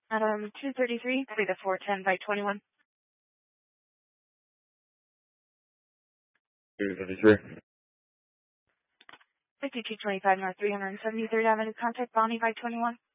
Adam 233, copy the 410 by 21. 233. 5225 North 373rd Avenue, contact Bonnie by 21.